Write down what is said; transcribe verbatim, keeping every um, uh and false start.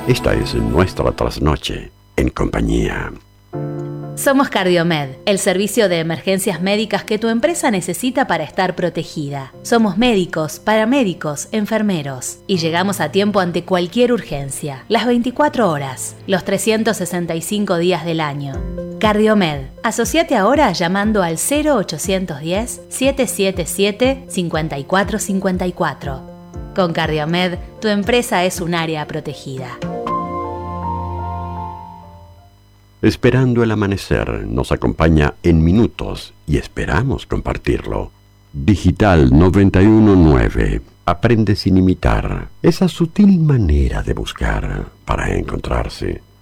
Esta es nuestra trasnoche en compañía. Somos Cardiomed, el servicio de emergencias médicas que tu empresa necesita para estar protegida. Somos médicos, paramédicos, enfermeros y llegamos a tiempo ante cualquier urgencia, las veinticuatro horas, los trescientos sesenta y cinco días del año. Cardiomed, asociate ahora llamando al cero ochocientos diez, setecientos setenta y siete, cincuenta y cuatro cincuenta y cuatro. Con Cardiomed, tu empresa es un área protegida. Esperando el amanecer nos acompaña en minutos y esperamos compartirlo. Digital noventa y uno punto nueve. Aprende sin imitar. Esa sutil manera de buscar para encontrarse.